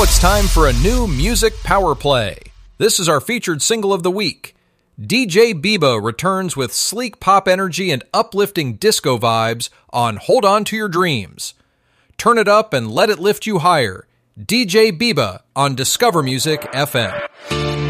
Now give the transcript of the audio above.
it's time for a new music power play. This is our featured single of the week. DJ Bebo returns with sleek pop energy and uplifting disco vibes on Hold On to Your Dreams. Turn it up and let it lift you higher. DJ Bebo on Discover Music FM.